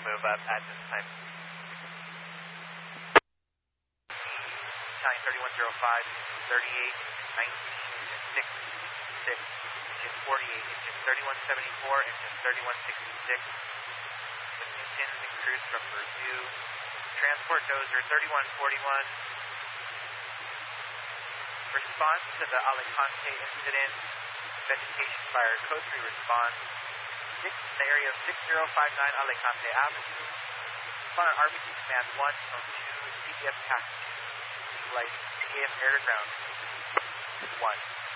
move up at this time. Italian 3105, 38, 19, and 6, engine 48, engine 3174, engine 3166, with Newtons and cruise from review. Transport dozer 3141. Response to the Alicante incident. Vegetation fire, code 3 response. In the area of 6059 Alicante Avenue. Respond on RBC command 1 from 2 CDF taxi. Utilize CDF air to ground 1.